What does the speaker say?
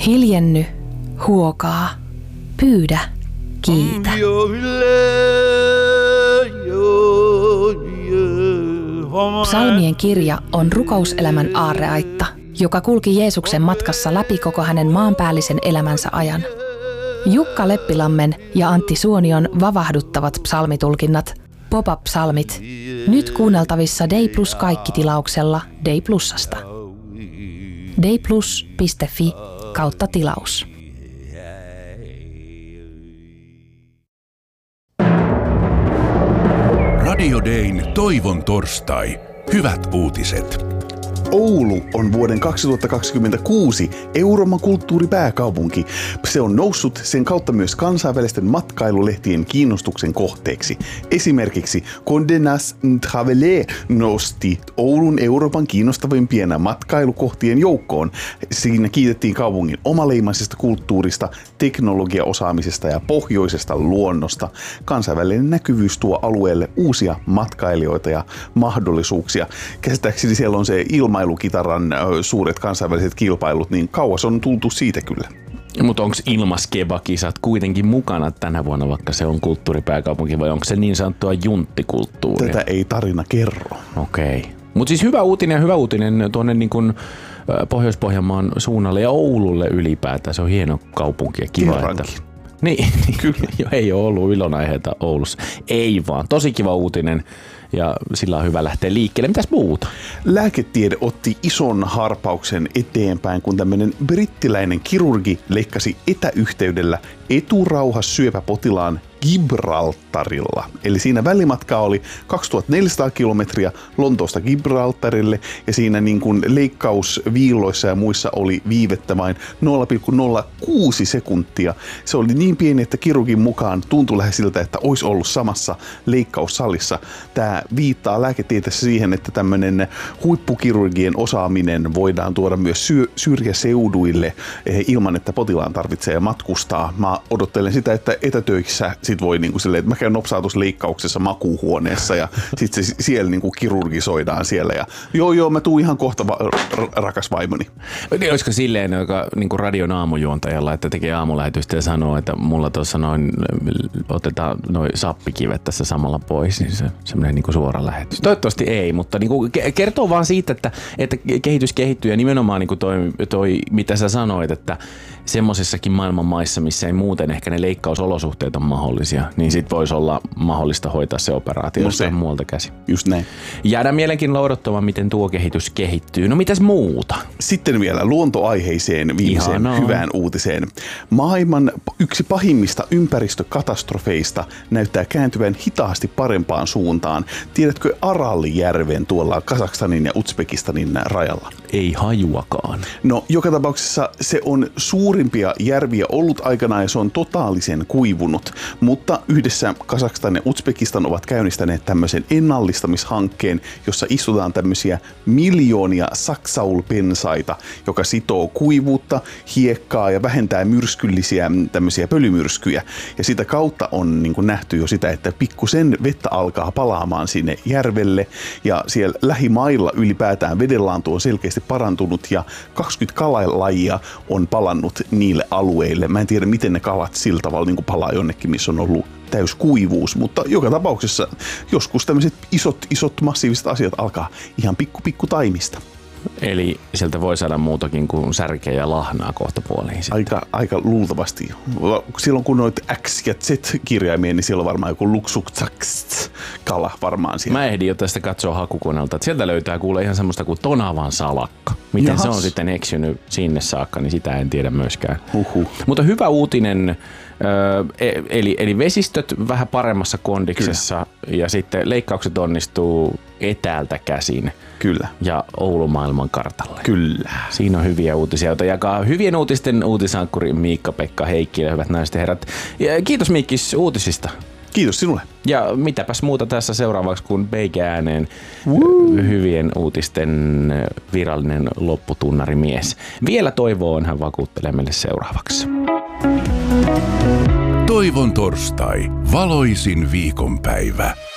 Hiljenny, huokaa, pyydä, kiitä. Psalmien kirja on rukouselämän aarreaitta, joka kulki Jeesuksen matkassa läpi koko hänen maanpäällisen elämänsä ajan. Jukka Leppilammen ja Antti Suonion vavahduttavat psalmitulkinnat, pop-up-psalmit, nyt kuunneltavissa Day Plus kaikki-tilauksella Day Plusasta. dayplus.fi/tilaus. Radio Dayn Toivon torstai. Hyvät uutiset. Oulu on vuoden 2026 Euroopan kulttuuripääkaupunki. Se on noussut sen kautta myös kansainvälisten matkailulehtien kiinnostuksen kohteeksi. Esimerkiksi Condé Nast Traveler nosti Oulun Euroopan kiinnostavimpien matkailukohtien joukkoon. Siinä kiitettiin kaupungin omaleimaisesta kulttuurista, teknologiaosaamisesta ja pohjoisesta luonnosta. Kansainvälinen näkyvyys tuo alueelle uusia matkailijoita ja mahdollisuuksia. Käsittääkseni siellä on se ilmailukitaran suuret kansainväliset kilpailut, niin kauas on tultu siitä kyllä. Mutta onko ilmaskebakisat kuitenkin mukana tänä vuonna, vaikka se on kulttuuripääkaupunki, vai onko se niin sanottua junttikulttuuria? Tätä ei tarina kerro. Okei. Mutta siis hyvä uutinen tuonne niin kuin Pohjois-Pohjanmaan suunnalle ja Oululle ylipäätään. Se on hieno kaupunki ja kiva. Niin, kyllä. Ei ole ollut ilonaiheita Oulussa. Ei vaan. Tosi kiva uutinen. Ja sillä on hyvä lähteä liikkeelle. Mitäs muuta? Lääketiede otti ison harppauksen eteenpäin, kun tämmöinen brittiläinen kirurgi leikkasi etäyhteydellä eturauhassyöpäpotilaan Gibraltarilla. Eli siinä välimatka oli 2400 kilometriä Lontoosta Gibraltarille ja siinä niin kuin leikkausviiloissa ja muissa oli viivettä vain 0,06 sekuntia. Se oli niin pieni, että kirurgin mukaan tuntui lähes siltä, että olisi ollut samassa leikkaussalissa. Tämä viittaa lääketieteessä siihen, että tämmöinen huippukirurgien osaaminen voidaan tuoda myös syrjäseuduille ilman, että potilaan tarvitsee matkustaa. Mä odottelen sitä, että etätöissä sit voi niinku silleen, että mä käyn nopsautusleikkauksessa makuuhuoneessa ja sit se siellä niinku kirurgisoidaan siellä ja joo, mä tuun ihan kohta rakas vaimoni. Olisiko silleen, joka niinku radion aamujuontajalla, että tekee aamulähetystä ja sanoo, että mulla tuossa noin otetaan noin sappikivet tässä samalla pois, niin se semmoinen niinku suora lähetys. Toivottavasti ei, mutta niinku kertoo vaan siitä, että kehitys kehittyy ja nimenomaan niinku toi mitä sä sanoit, että semmoisessakin maailman maissa, missä ei muuten ehkä ne leikkausolosuhteet on mahdollisia, niin sit voisi olla mahdollista hoitaa se operaatio jostain muualta käsin. Just näin. Jäädään mielenkiinnolla odottamaan, miten tuo kehitys kehittyy. No mitäs muuta? Sitten vielä luontoaiheiseen viimeiseen hyvään uutiseen. Maailman yksi pahimmista ympäristökatastrofeista näyttää kääntyvän hitaasti parempaan suuntaan. Tiedätkö Aralijärven tuolla Kazakstanin ja Uzbekistanin rajalla? Ei hajuakaan. No joka tapauksessa se on suurimpia järviä ollut aikanaan ja se on totaalisen kuivunut, mutta yhdessä Kazakstan ja Uzbekistan ovat käynnistäneet tämmöisen ennallistamishankkeen, jossa istutaan tämmöisiä miljoonia saksaulpensaita, joka sitoo kuivuutta, hiekkaa ja vähentää myrskyllisiä tämmöisiä pölymyrskyjä. Ja sitä kautta on niin kuin nähty jo sitä, että pikkusen vettä alkaa palaamaan sinne järvelle ja siellä lähimailla ylipäätään vedenlaantu on selkeästi parantunut ja 20 kalalajia on palannut niille alueille. Mä en tiedä, miten ne kalat sillä tavalla niin kuin palaa jonnekin, missä on ollut täys kuivuus, mutta joka tapauksessa joskus tämmöiset isot massiiviset asiat alkaa ihan pikku taimista. Eli sieltä voi saada muutakin kuin särkeä ja lahnaa kohta puoliin. Aika luultavasti. Silloin kun noit X ja Z-kirjaimia, niin siellä on varmaan joku luksuksaks-kala varmaan siellä. Mä ehdin jo tästä katsoa hakukoneelta, että sieltä löytää kuule ihan semmoista kuin tonavan salakka. Miten se on sitten eksynyt sinne saakka, niin sitä en tiedä myöskään. Mutta hyvä uutinen, eli vesistöt vähän paremmassa kondiksessa. Kyllä. Ja sitten leikkaukset onnistuu etäältä käsin. Kyllä. Ja Oulun maailman kartalle. Kyllä. Siinä on hyviä uutisia, joita jakaa hyvien uutisten uutisankkuri Miikka-Pekka Heikkilä, hyvät naiset ja herrat. Ja kiitos Miikkis uutisista. Kiitos sinulle. Ja mitäpäs muuta tässä seuraavaksi kuin Beikä-ääneen hyvien uutisten virallinen lopputunnarimies. Vielä toivoon hän vakuuttelee meille seuraavaksi. Toivon torstai. Valoisin viikonpäivä.